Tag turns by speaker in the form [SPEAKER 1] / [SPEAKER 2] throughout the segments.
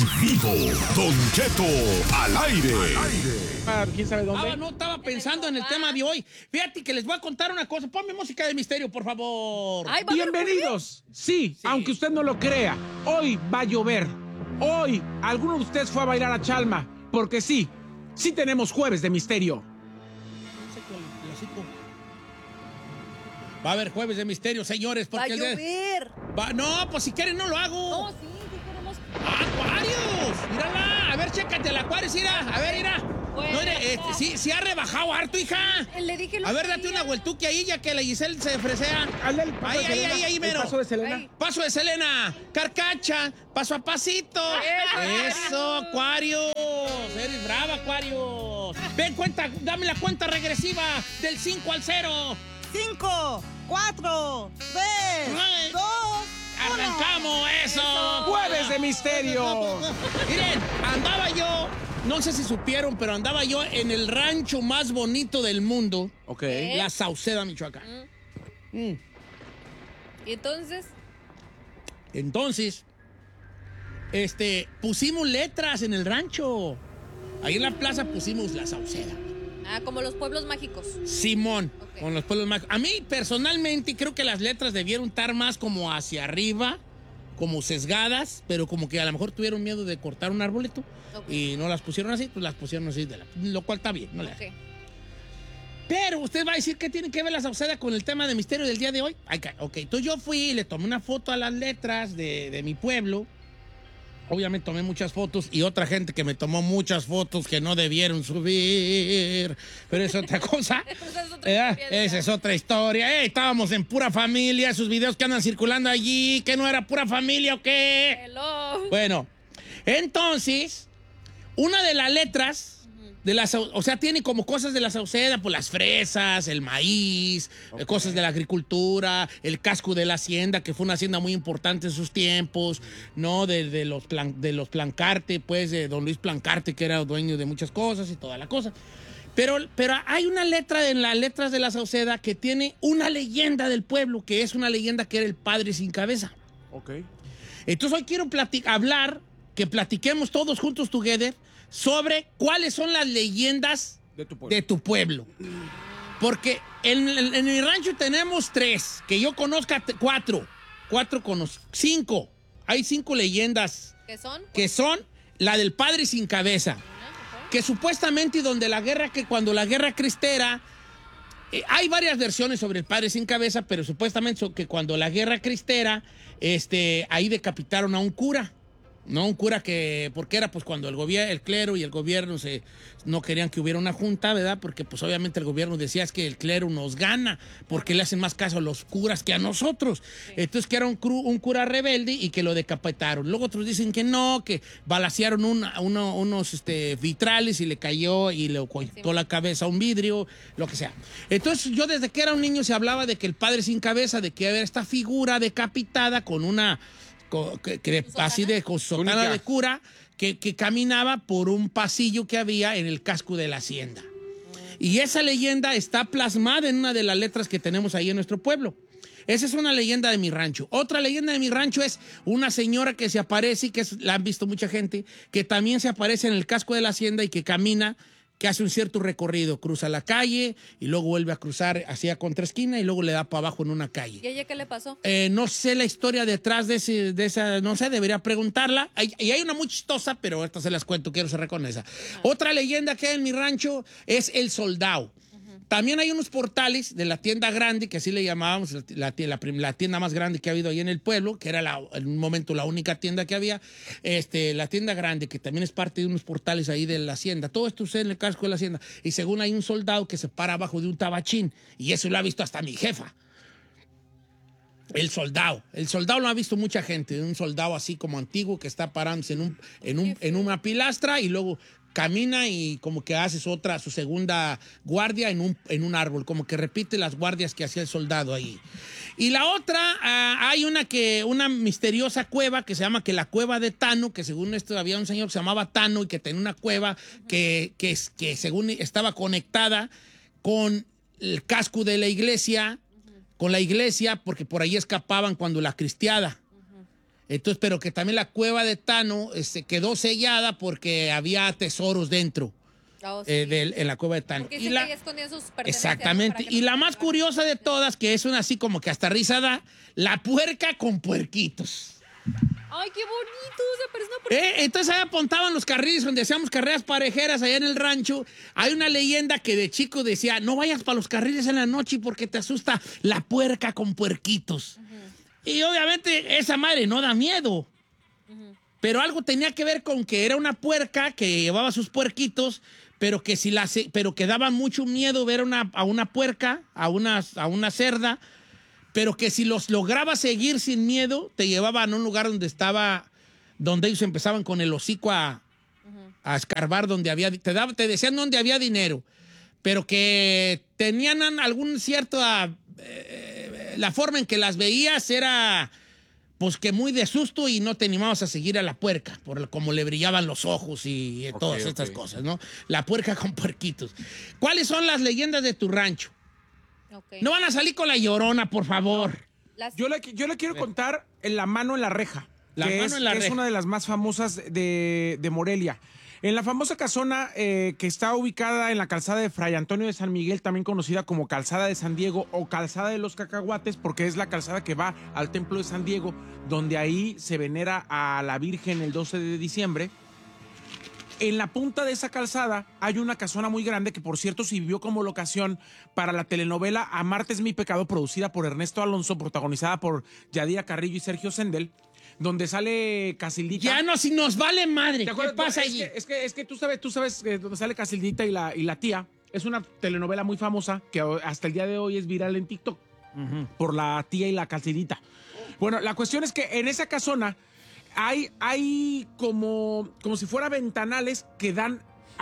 [SPEAKER 1] vivo, Don Cheto al aire.
[SPEAKER 2] ¿Quién sabe dónde?
[SPEAKER 3] No, estaba pensando en el tema de hoy. Fíjate que les voy a contar una cosa. Ponme música de misterio, por favor.
[SPEAKER 4] Ay, ¿va a haber
[SPEAKER 2] Bienvenidos. Sí, aunque usted no lo crea, hoy va a llover. Hoy, alguno de ustedes fue a bailar a Chalma, porque sí tenemos jueves de misterio.
[SPEAKER 3] Va a haber jueves de misterio, señores.
[SPEAKER 4] Va a
[SPEAKER 3] Porque
[SPEAKER 4] llover.
[SPEAKER 3] No, pues si quieren no lo hago.
[SPEAKER 4] No, sí queremos.
[SPEAKER 3] ¡Aquarius! ¡Mírala! A ver, chécate el Aquarius, mira. A ver, mira.
[SPEAKER 4] Bueno,
[SPEAKER 3] No, sí ha rebajado harto, hija.
[SPEAKER 4] Le dije lo
[SPEAKER 3] A ver,
[SPEAKER 4] que
[SPEAKER 3] date
[SPEAKER 4] quería.
[SPEAKER 3] una vueltuque ahí, ya que la Giselle se fresea.
[SPEAKER 2] Hazle el paso de Selena,
[SPEAKER 3] Ahí,
[SPEAKER 2] el
[SPEAKER 3] mero.
[SPEAKER 2] paso de Selena.
[SPEAKER 4] Ay.
[SPEAKER 3] Paso de Selena, carcacha, paso a pasito. Eso, Aquarius. Eres brava, Aquarius. Ven, dame la cuenta regresiva del 5 al 0.
[SPEAKER 5] 5, 4, 3, 2,
[SPEAKER 3] Arrancamos eso.
[SPEAKER 2] Jueves de misterio.
[SPEAKER 3] Miren, andaba yo, no sé si supieron, pero andaba yo en el rancho más bonito del mundo,
[SPEAKER 2] Ok.
[SPEAKER 3] La Sauceda, Michoacán.
[SPEAKER 4] ¿Y entonces?
[SPEAKER 3] Entonces, pusimos letras en el rancho. Ahí en la plaza pusimos La Sauceda.
[SPEAKER 4] Ah, como los pueblos mágicos.
[SPEAKER 3] Simón,
[SPEAKER 4] Ok.
[SPEAKER 3] con los pueblos mágicos. A mí, personalmente, creo que las letras debieron estar más como hacia arriba, como sesgadas, pero como que a lo mejor tuvieron miedo de cortar un arbolito
[SPEAKER 4] Ok.
[SPEAKER 3] y no las pusieron así, pues las pusieron así, lo cual está bien, no le
[SPEAKER 4] Ok.
[SPEAKER 3] Pero usted va a decir que tiene que ver la Sauceda con el tema de misterio del día de hoy. Ok, entonces yo fui y le tomé una foto a las letras de mi pueblo. Obviamente tomé muchas fotos y otra gente que me tomó muchas fotos que no debieron subir. Pero es otra cosa.
[SPEAKER 4] Esa es otra historia,
[SPEAKER 3] Esa es otra historia. Estábamos en Pura Familia, esos videos que andan circulando allí, que no era Pura Familia o qué.
[SPEAKER 4] Hello.
[SPEAKER 3] Bueno, entonces, una de las letras o sea, tiene como cosas de la Sauceda, pues las fresas, el maíz, cosas de la agricultura, el casco de la hacienda, que fue una hacienda muy importante en sus tiempos, ¿no? De los Plancarte, pues, de don Luis Plancarte, que era dueño de muchas cosas y toda la cosa. Pero hay una letra en las letras de la Sauceda que tiene una leyenda del pueblo, que es una leyenda que era el padre sin cabeza.
[SPEAKER 2] Ok.
[SPEAKER 3] Entonces hoy quiero que platiquemos todos juntos together sobre cuáles son las leyendas
[SPEAKER 2] De tu pueblo.
[SPEAKER 3] Porque en mi rancho tenemos 3, que yo conozca 4. 5. Hay 5 leyendas
[SPEAKER 4] ¿Qué son?
[SPEAKER 3] que son la del padre sin cabeza. Que supuestamente cuando la guerra cristera, hay varias versiones sobre el padre sin cabeza, pero supuestamente que cuando la guerra cristera, ahí decapitaron a un cura. No, un cura porque era pues cuando el clero y el gobierno no querían que hubiera una junta, ¿verdad? Porque pues obviamente el gobierno decía es que el clero nos gana, porque le hacen más caso a los curas que a nosotros. Sí. Entonces que era un cura rebelde y que lo decapitaron. Luego otros dicen que no, que balacearon unos vitrales y le cayó y le cortó la cabeza a un vidrio, lo que sea. Entonces yo desde que era un niño se hablaba de que el padre sin cabeza, de que había esta figura decapitada con una... así con sotana de cura que caminaba por un pasillo que había en el casco de la hacienda. Y esa leyenda está plasmada en una de las letras que tenemos ahí en nuestro pueblo. Esa es una leyenda de mi rancho. Otra leyenda de mi rancho es una señora que se aparece, y la han visto mucha gente, que también se aparece en el casco de la hacienda y que camina, que hace un cierto recorrido, cruza la calle y luego vuelve a cruzar hacia contraesquina y luego le da para abajo en una calle.
[SPEAKER 4] ¿Y ella qué le pasó?
[SPEAKER 3] No sé la historia detrás de esa, no sé, debería preguntarla. Y hay una muy chistosa, pero esta se las cuento, quiero cerrar con esa. Otra leyenda que hay en mi rancho es el soldado. También hay unos portales de la tienda grande, que así le llamábamos, la tienda más grande que ha habido ahí en el pueblo, que era en un momento la única tienda que había, la tienda grande, que también es parte de unos portales ahí de la hacienda. Todo esto sucede en el casco de la hacienda. Y según hay un soldado que se para abajo de un tabachín, y eso lo ha visto hasta mi jefa. El soldado lo ha visto mucha gente, un soldado así como antiguo que está parándose en una pilastra y luego camina y como que hace su segunda guardia en un árbol, como que repite las guardias que hacía el soldado ahí. Y la otra, hay una misteriosa cueva que se llama la cueva de Tano, que según esto había un señor que se llamaba Tano y que tenía una cueva que según estaba conectada con el casco de la iglesia, con la iglesia, porque por ahí escapaban cuando la cristiada. Entonces, pero que también la cueva de Tano quedó sellada porque había tesoros dentro.
[SPEAKER 4] Oh, sí.
[SPEAKER 3] En la cueva de Tano.
[SPEAKER 4] Porque dicen que ahí escondían sus pertenencias.
[SPEAKER 3] Exactamente.
[SPEAKER 4] para que
[SPEAKER 3] Y
[SPEAKER 4] no
[SPEAKER 3] la
[SPEAKER 4] se
[SPEAKER 3] más
[SPEAKER 4] robaran.
[SPEAKER 3] curiosa de todas, que es una así como que hasta risa da, la puerca con puerquitos.
[SPEAKER 4] Ay, qué bonito, se parece una puerca.
[SPEAKER 3] Entonces ahí apuntaban los carriles donde hacíamos carreras parejeras allá en el rancho. Hay una leyenda que de chico decía, no vayas para los carriles en la noche porque te asusta la puerca con puerquitos. Y obviamente esa madre no da miedo. Pero algo tenía que ver con que era una puerca que llevaba sus puerquitos, pero que pero que daba mucho miedo ver a una puerca, a una cerda, pero que si los lograba seguir sin miedo, te llevaban a un lugar donde ellos empezaban con el hocico a escarbar donde había, te decían donde había dinero, pero que tenían algún cierto, la forma en que las veías era, pues que muy de susto y no te animabas a seguir a la puerca, por como le brillaban los ojos y todas estas cosas, ¿no? La puerca con puerquitos. ¿Cuáles son las leyendas de tu rancho?
[SPEAKER 4] Okay.
[SPEAKER 3] No van a salir con la Llorona, por favor.
[SPEAKER 2] Yo le quiero contar La mano en la reja.
[SPEAKER 3] La mano en la
[SPEAKER 2] que
[SPEAKER 3] reja.
[SPEAKER 2] es una de las más famosas de Morelia. En la famosa casona que está ubicada en la calzada de Fray Antonio de San Miguel, también conocida como Calzada de San Diego o Calzada de los Cacahuates, porque es la calzada que va al Templo de San Diego, donde ahí se venera a la Virgen el 12 de diciembre. En la punta de esa calzada hay una casona muy grande que, por cierto, sirvió como locación para la telenovela Amarte es mi pecado, producida por Ernesto Alonso, protagonizada por Yadira Carrillo y Sergio Sendel, donde sale Casildita.
[SPEAKER 3] Ya no, si nos vale madre.
[SPEAKER 2] ¿Te
[SPEAKER 3] ¿Qué
[SPEAKER 2] acuerdas?
[SPEAKER 3] pasa
[SPEAKER 2] Es
[SPEAKER 3] allí?
[SPEAKER 2] que tú sabes donde sale Casildita y la tía. Es una telenovela muy famosa que hasta el día de hoy es viral en TikTok por la tía y la Casildita. Bueno, la cuestión es que en esa casona hay como si fuera ventanales que dan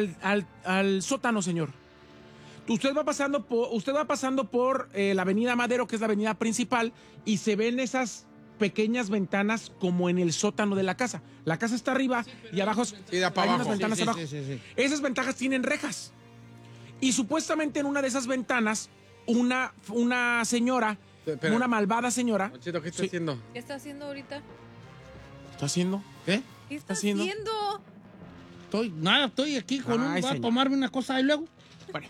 [SPEAKER 2] al sótano, señor. Usted va pasando por la avenida Madero, que es la avenida principal, y se ven esas pequeñas ventanas como en el sótano de la casa. La casa está arriba y abajo
[SPEAKER 6] da para
[SPEAKER 2] hay unas
[SPEAKER 6] abajo.
[SPEAKER 2] ventanas
[SPEAKER 3] Sí, sí,
[SPEAKER 2] abajo.
[SPEAKER 3] sí.
[SPEAKER 2] Esas ventanas tienen rejas. Y supuestamente en una de esas ventanas, una señora,
[SPEAKER 6] Espera.
[SPEAKER 2] una malvada señora...
[SPEAKER 6] Don Cheto, ¿qué está
[SPEAKER 2] Sí.
[SPEAKER 6] haciendo?
[SPEAKER 4] ¿Qué está haciendo ahorita?
[SPEAKER 2] ¿Está haciendo?
[SPEAKER 3] ¿Qué?
[SPEAKER 4] ¿Qué está
[SPEAKER 2] haciendo?
[SPEAKER 4] haciendo?
[SPEAKER 3] Estoy aquí con
[SPEAKER 2] Ay,
[SPEAKER 3] voy a
[SPEAKER 2] señor.
[SPEAKER 3] tomarme una cosa y luego.
[SPEAKER 2] Bueno,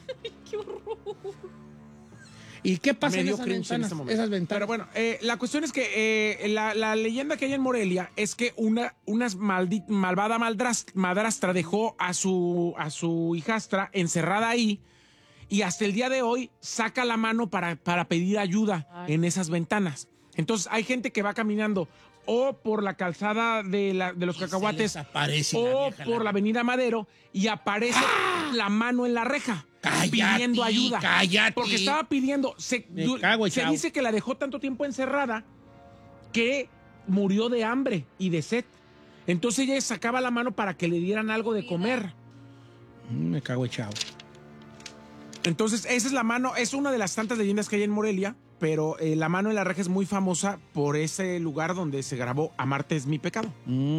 [SPEAKER 3] ¿Y qué pasa
[SPEAKER 2] me
[SPEAKER 3] en
[SPEAKER 2] dio
[SPEAKER 3] esas
[SPEAKER 2] cringe en
[SPEAKER 3] ventanas?
[SPEAKER 2] este momento.
[SPEAKER 3] Esas ventanas.
[SPEAKER 2] Pero bueno, la cuestión es que la leyenda que hay en Morelia es que una malvada madrastra dejó a su hijastra encerrada ahí y hasta el día de hoy saca la mano para pedir ayuda en esas ventanas. Entonces hay gente que va caminando o por la calzada de los Cacahuates
[SPEAKER 3] Se les aparece la
[SPEAKER 2] o
[SPEAKER 3] vieja,
[SPEAKER 2] por la avenida Madero y aparece la mano en la reja.
[SPEAKER 3] Cállate,
[SPEAKER 2] pidiendo ayuda.
[SPEAKER 3] cállate.
[SPEAKER 2] Porque estaba pidiendo.
[SPEAKER 3] Me cago,
[SPEAKER 2] se
[SPEAKER 3] chao.
[SPEAKER 2] dice que la dejó tanto tiempo encerrada que murió de hambre y de sed. Entonces ella sacaba la mano para que le dieran algo de comer.
[SPEAKER 3] Me cago echado.
[SPEAKER 2] Entonces, esa es la mano, es una de las tantas leyendas que hay en Morelia, pero la mano en la reja es muy famosa por ese lugar donde se grabó Amarte es mi pecado.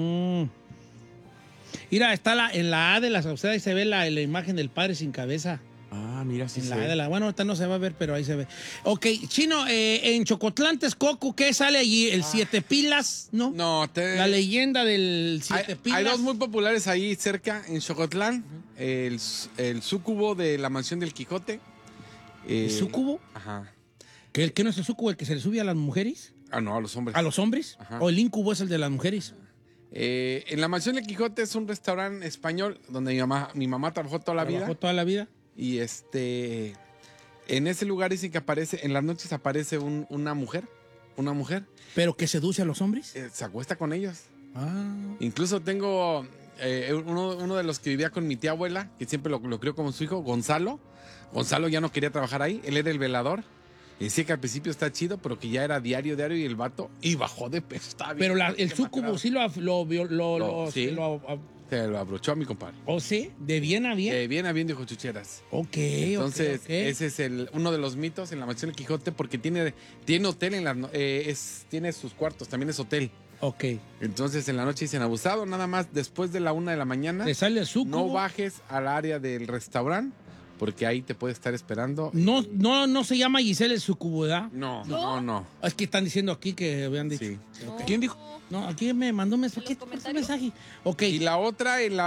[SPEAKER 3] Mira, está en la A de la Sauceda y se ve la imagen del padre sin cabeza.
[SPEAKER 2] Ah, mira, sí
[SPEAKER 3] En
[SPEAKER 2] se
[SPEAKER 3] la A
[SPEAKER 2] ve.
[SPEAKER 3] de la, bueno, ahorita no se va a ver, pero ahí se ve. Ok, Chino, en Chocotlán, Texcoco, ¿qué sale allí? ¿El Siete Pilas? ¿No?
[SPEAKER 6] No,
[SPEAKER 3] La leyenda del Siete Pilas.
[SPEAKER 6] hay dos muy populares ahí cerca, en Xocotlán. El súcubo de la mansión del Quijote.
[SPEAKER 3] ¿El súcubo?
[SPEAKER 6] Ajá.
[SPEAKER 3] ¿Qué no es el súcubo el que se le sube a las mujeres?
[SPEAKER 6] Ah, no, a los hombres.
[SPEAKER 3] ¿A los hombres?
[SPEAKER 6] Ajá.
[SPEAKER 3] ¿O el incubo es el de las mujeres?
[SPEAKER 6] En la mansión del Quijote es un restaurante español donde mi mamá trabajó toda la vida.
[SPEAKER 3] ¿Trabajó toda la vida?
[SPEAKER 6] Y en ese lugar dicen que aparece, en las noches aparece una mujer. Una mujer.
[SPEAKER 3] ¿Pero que seduce a los hombres?
[SPEAKER 6] Se acuesta con ellos.
[SPEAKER 3] Ah.
[SPEAKER 6] Incluso tengo uno de los que vivía con mi tía abuela, que siempre lo crió como su hijo, Gonzalo. Gonzalo ya no quería trabajar ahí, él era el velador. Y decía que al principio está chido, pero que ya era diario y el vato, y bajó de peso. Estaba bien,
[SPEAKER 3] Pero el
[SPEAKER 6] qué
[SPEAKER 3] súcubo
[SPEAKER 6] macrado.
[SPEAKER 3] sí
[SPEAKER 6] Sí. Se lo abrochó a mi compadre.
[SPEAKER 3] ¿O sí? ¿De bien a bien?
[SPEAKER 6] Bien a bien, dijo Chucheras.
[SPEAKER 3] Ok,
[SPEAKER 6] Entonces,
[SPEAKER 3] ok, ok.
[SPEAKER 6] ese es uno de los mitos en la mansión del Quijote, porque tiene hotel tiene sus cuartos, también es hotel.
[SPEAKER 3] Ok.
[SPEAKER 6] Entonces, en la noche dicen abusado, nada más después de la 1 de la mañana.
[SPEAKER 3] ¿Te sale el súcubo?
[SPEAKER 6] No bajes al área del restaurante porque ahí te puede estar esperando.
[SPEAKER 3] No se llama Giselle el sucubo, ¿verdad?
[SPEAKER 6] No.
[SPEAKER 3] Es que están diciendo aquí que habían dicho.
[SPEAKER 6] Sí.
[SPEAKER 3] Okay.
[SPEAKER 2] ¿Quién dijo?
[SPEAKER 3] No, aquí me mandó un mensaje.
[SPEAKER 4] ¿En los comentarios?
[SPEAKER 3] Ok.
[SPEAKER 6] Y la otra, en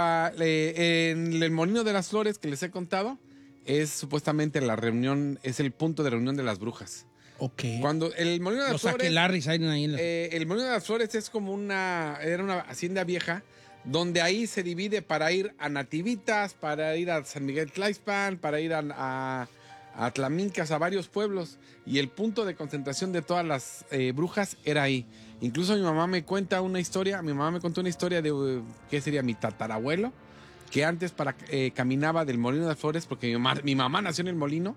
[SPEAKER 6] el Molino de las Flores que les he contado, es supuestamente la reunión, es el punto de reunión de las brujas.
[SPEAKER 3] Ok.
[SPEAKER 6] Cuando el Molino de las
[SPEAKER 3] Los
[SPEAKER 6] Flores...
[SPEAKER 3] aquelarres ahí en la...
[SPEAKER 6] el Molino de las Flores es como era una hacienda vieja, donde ahí se divide para ir a Nativitas, para ir a San Miguel Tlaixpan, para ir a Atlamincas, a varios pueblos. Y el punto de concentración de todas las brujas era ahí. Incluso mi mamá me contó una historia de, ¿qué sería? Mi tatarabuelo, que antes caminaba del Molino de las Flores, porque mi mamá nació en el molino,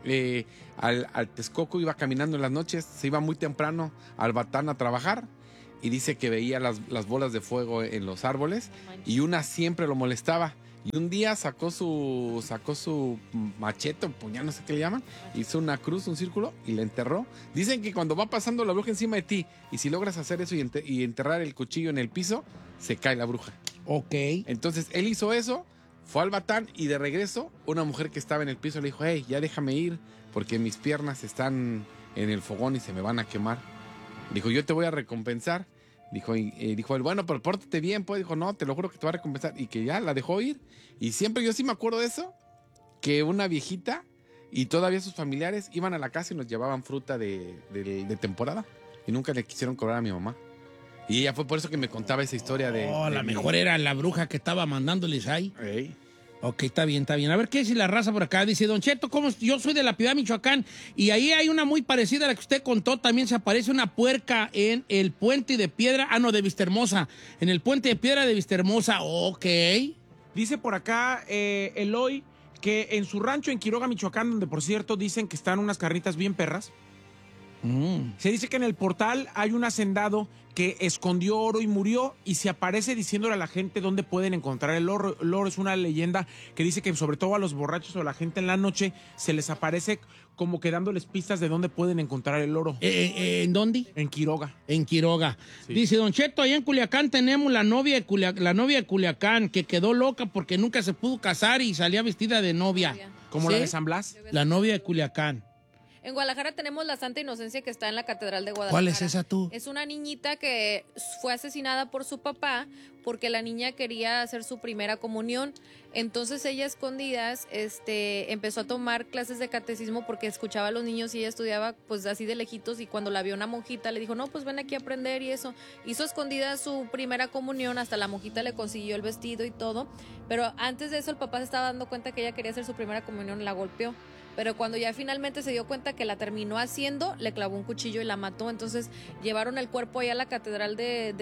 [SPEAKER 6] al Texcoco iba caminando en las noches, se iba muy temprano al Batán a trabajar, y dice que veía las bolas de fuego en los árboles, y una siempre lo molestaba. Y un día sacó su machete, puñal, no sé qué le llaman, hizo una cruz, un círculo, y la enterró. Dicen que cuando va pasando la bruja encima de ti, y si logras hacer eso y enterrar el cuchillo en el piso, se cae la bruja.
[SPEAKER 3] Ok.
[SPEAKER 6] Entonces él hizo eso, fue al Batán, y de regreso, una mujer que estaba en el piso le dijo: hey, ya déjame ir, porque mis piernas están en el fogón y se me van a quemar. Dijo: yo te voy a recompensar. Dijo él: bueno, pero pórtate bien, pues. Dijo: no, te lo juro que te voy a recompensar. Y que ya la dejó ir. Y siempre, yo sí me acuerdo de eso, que una viejita y todavía sus familiares iban a la casa y nos llevaban fruta de temporada. Y nunca le quisieron cobrar a mi mamá. Y ella fue por eso que me contaba esa historia de...
[SPEAKER 3] Oh, la mejor era la bruja que estaba mandándoles ahí.
[SPEAKER 6] Ey.
[SPEAKER 3] Ok, está bien. A ver, ¿qué dice la raza por acá? Dice: Don Cheto, yo soy de La Piedad, Michoacán, y ahí hay una muy parecida a la que usted contó. También se aparece una puerca en el puente de piedra. De Vistahermosa. En el puente de piedra de Vistahermosa. Ok.
[SPEAKER 2] Dice por acá Eloy que en su rancho en Quiroga, Michoacán, donde por cierto dicen que están unas carnitas bien perras, se dice que en el portal hay un hacendado que escondió oro y murió, y se aparece diciéndole a la gente dónde pueden encontrar el oro. El oro es una leyenda que dice que sobre todo a los borrachos o a la gente en la noche se les aparece como que dándoles pistas de dónde pueden encontrar el oro.
[SPEAKER 3] ¿En dónde?
[SPEAKER 2] En Quiroga.
[SPEAKER 3] En Quiroga.
[SPEAKER 2] Sí.
[SPEAKER 3] Dice: Don Cheto, allá en Culiacán tenemos la novia de Culiacán, que quedó loca porque nunca se pudo casar y salía vestida de novia.
[SPEAKER 2] Como
[SPEAKER 3] ¿Sí?
[SPEAKER 2] la de San Blas.
[SPEAKER 3] La novia de Culiacán.
[SPEAKER 4] En Guadalajara tenemos la Santa Inocencia, que está en la Catedral de Guadalajara.
[SPEAKER 3] ¿Cuál es esa tú?
[SPEAKER 4] Es una niñita que fue asesinada por su papá porque la niña quería hacer su primera comunión. Entonces ella, a escondidas, empezó a tomar clases de catecismo porque escuchaba a los niños y ella estudiaba pues así de lejitos, y cuando la vio una monjita le dijo: no, pues ven aquí a aprender, y eso. Hizo a escondidas su primera comunión, hasta la monjita le consiguió el vestido y todo. Pero antes de eso el papá se estaba dando cuenta que ella quería hacer su primera comunión, la golpeó. Pero cuando ya finalmente se dio cuenta que la terminó haciendo, le clavó un cuchillo y la mató. Entonces llevaron el cuerpo allá a la catedral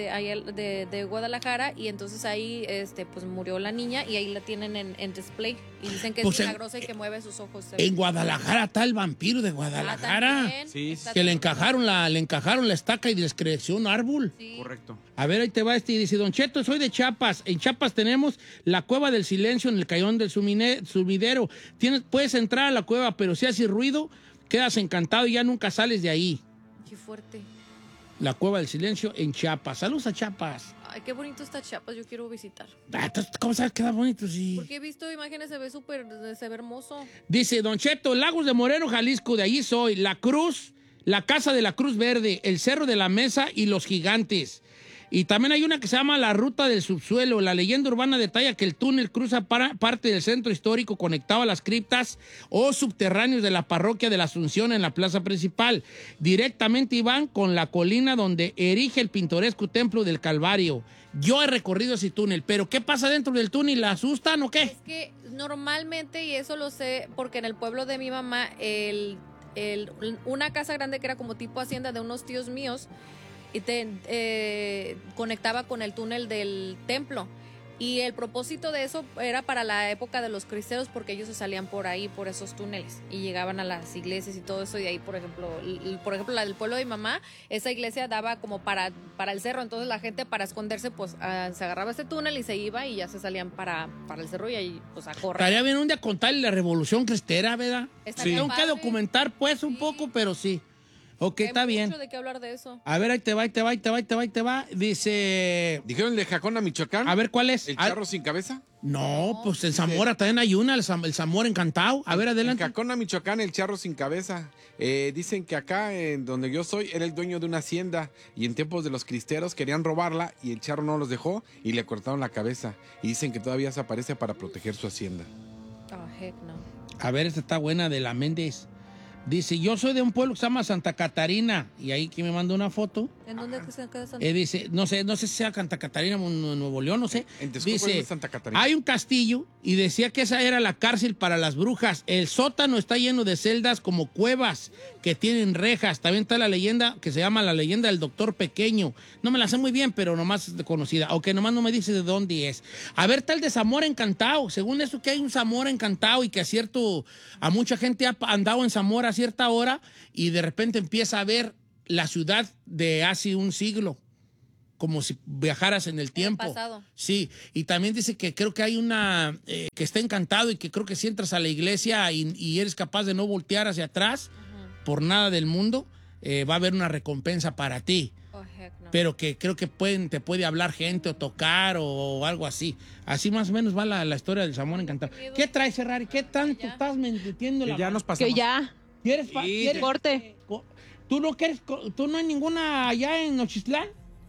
[SPEAKER 4] de Guadalajara, y entonces ahí pues murió la niña, y ahí la tienen en display. Y dicen que
[SPEAKER 3] Pues
[SPEAKER 4] es milagrosa y que mueve sus ojos.
[SPEAKER 3] En Guadalajara está el vampiro de Guadalajara.
[SPEAKER 2] Sí,
[SPEAKER 3] Que le encajaron la estaca y les creció un árbol.
[SPEAKER 4] Sí.
[SPEAKER 2] Correcto.
[SPEAKER 3] A ver, ahí te va dice: Don Cheto, soy de Chiapas. En Chiapas tenemos la Cueva del Silencio en el Cayón del Sumidero. Puedes entrar a la cueva, pero si haces ruido, quedas encantado y ya nunca sales de ahí.
[SPEAKER 4] Qué fuerte.
[SPEAKER 3] La Cueva del Silencio en Chiapas. Saludos a Chiapas.
[SPEAKER 4] Ay, qué bonito está Chiapas, yo quiero visitar.
[SPEAKER 3] ¿Cómo sabes que queda bonito? Sí.
[SPEAKER 4] Porque he visto imágenes, se ve hermoso.
[SPEAKER 3] Dice: Don Cheto, Lagos de Moreno, Jalisco, de allí soy. La Cruz, la Casa de la Cruz Verde, el Cerro de la Mesa y los Gigantes. Y también hay una que se llama La Ruta del Subsuelo. La leyenda urbana detalla que el túnel cruza parte del centro histórico conectado a las criptas o subterráneos de la parroquia de la Asunción en la plaza principal. Directamente van con la colina donde erige el pintoresco templo del Calvario. Yo he recorrido ese túnel, pero ¿qué pasa dentro del túnel? ¿La asustan o qué?
[SPEAKER 4] Es que normalmente, y eso lo sé porque en el pueblo de mi mamá, una casa grande que era como tipo hacienda de unos tíos míos, y conectaba con el túnel del templo. Y el propósito de eso era para la época de los cristeros, porque ellos se salían por ahí, por esos túneles, y llegaban a las iglesias y todo eso. Y ahí, por ejemplo, la del pueblo de mi mamá, esa iglesia daba como para el cerro. Entonces la gente, para esconderse, pues se agarraba este túnel y se iba, y ya se salían para el cerro, y ahí pues a correr.
[SPEAKER 3] Estaría bien un día contarle la revolución cristera, ¿verdad?
[SPEAKER 4] Estaría
[SPEAKER 3] Tengo que
[SPEAKER 4] padre.
[SPEAKER 3] documentar pues un poco, pero sí. Ok,
[SPEAKER 4] Hay
[SPEAKER 3] está bien.
[SPEAKER 4] mucho de qué hablar de eso.
[SPEAKER 3] A ver, ahí te va. Dice...
[SPEAKER 6] ¿Dijeron el de Jacona, Michoacán?
[SPEAKER 3] A ver, ¿cuál es?
[SPEAKER 6] ¿El charro sin cabeza?
[SPEAKER 3] No, pues en Zamora también hay una, el Zamora Encantado. A ver,
[SPEAKER 6] En
[SPEAKER 3] adelante.
[SPEAKER 6] Jacona, Michoacán, el charro sin cabeza. Dicen que acá, en donde yo soy, era el dueño de una hacienda y en tiempos de los cristeros querían robarla y el charro no los dejó y le cortaron la cabeza. Y dicen que todavía se aparece para proteger su hacienda.
[SPEAKER 4] Oh, heck no.
[SPEAKER 3] A ver, esta está buena de la Méndez. Dice, yo soy de un pueblo que se llama Santa Catarina. Y ahí que me manda una foto.
[SPEAKER 4] ¿En dónde se queda Santa?
[SPEAKER 3] Dice, no sé si sea Santa Catarina o Nuevo León, no sé.
[SPEAKER 6] En Texcoco
[SPEAKER 3] Dice,
[SPEAKER 6] es Santa Catarina.
[SPEAKER 3] hay un castillo y decía que esa era la cárcel para las brujas. El sótano está lleno de celdas como cuevas que tienen rejas. También está la leyenda que se llama la leyenda del doctor pequeño. No me la sé muy bien, pero nomás es conocida. Aunque nomás no me dice de dónde es. A ver, tal de Zamora Encantado. Según eso que hay un Zamora Encantado y que a mucha gente ha andado en Zamora a cierta hora y de repente empieza a ver la ciudad de hace un siglo, como si viajaras en el tiempo.
[SPEAKER 4] pasado.
[SPEAKER 3] Sí, y también dice que creo que hay una que está encantado y que creo que si entras a la iglesia y eres capaz de no voltear hacia atrás por nada del mundo, va a haber una recompensa para ti.
[SPEAKER 4] Oh, heck no.
[SPEAKER 3] Pero que creo que te puede hablar gente o tocar o algo así. Así más o menos va la historia del Zamora Encantado. ¿Qué traes, Ferrari? ¿Qué tanto estás metiendo la
[SPEAKER 2] Ya
[SPEAKER 3] mano?
[SPEAKER 2] nos pasamos.
[SPEAKER 5] Que ya.
[SPEAKER 3] ¿Quieres?
[SPEAKER 5] Corte.
[SPEAKER 3] ¿Tú no quieres? ¿Tú no hay ninguna allá en Nochistlán?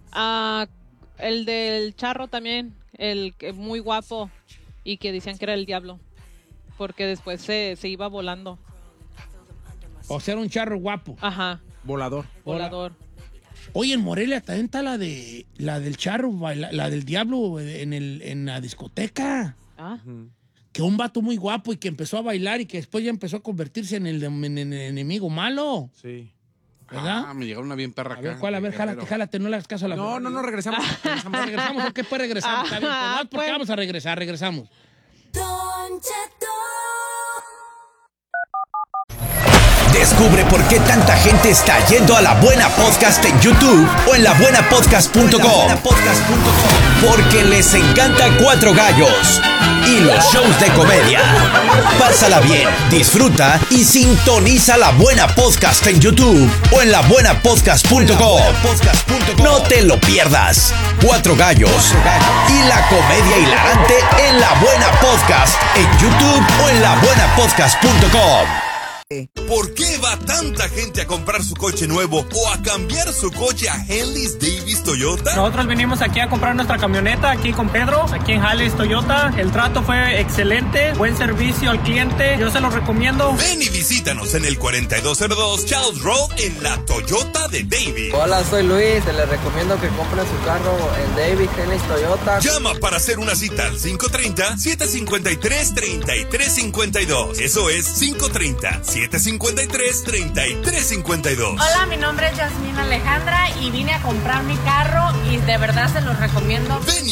[SPEAKER 5] El del charro también, el que muy guapo y que decían que era el diablo, porque después se iba volando.
[SPEAKER 3] O sea, era un charro guapo.
[SPEAKER 5] Ajá,
[SPEAKER 2] Volador.
[SPEAKER 5] volador.
[SPEAKER 3] Oye, en Morelia también está la del charro, la del diablo en la discoteca.
[SPEAKER 5] Ah,
[SPEAKER 3] Que un vato muy guapo y que empezó a bailar y que después ya empezó a convertirse en el enemigo malo.
[SPEAKER 2] Sí.
[SPEAKER 3] ¿Verdad?
[SPEAKER 6] Me llegaron una bien perra
[SPEAKER 3] A
[SPEAKER 6] acá.
[SPEAKER 3] ver, ¿cuál? A ver, jálate, no le hagas caso a la
[SPEAKER 2] No, regresamos.
[SPEAKER 3] ¿Regresamos o qué? Pues regresamos. Está bien, pues, no, porque vamos a regresamos.
[SPEAKER 7] Descubre por qué tanta gente está yendo a La Buena Podcast en YouTube o en labuenapodcast.com. Porque les encanta Cuatro Gallos y los shows de comedia. Pásala bien, disfruta y sintoniza La Buena Podcast en YouTube o en labuenapodcast.com. No te lo pierdas. Cuatro Gallos y la comedia hilarante en La Buena Podcast en YouTube o en labuenapodcast.com.
[SPEAKER 8] ¿Por qué va tanta gente a comprar su coche nuevo o a cambiar su coche a Henley's Davis Toyota?
[SPEAKER 9] Nosotros vinimos aquí a comprar nuestra camioneta aquí con Pedro, aquí en Henley's Toyota. El trato fue excelente, buen servicio al cliente, yo se lo recomiendo.
[SPEAKER 8] Ven y visítanos en el 4202 Charles Road en la Toyota de Davis.
[SPEAKER 10] Hola, soy Luis, les recomiendo que compren su carro en Davis Henley's Toyota.
[SPEAKER 8] Llama para hacer una cita al 530-753-3352. Eso es 530-753-3352.
[SPEAKER 11] Hola, mi nombre es Yasmina Alejandra y vine a comprar mi carro y de verdad se los recomiendo.
[SPEAKER 8] Ven y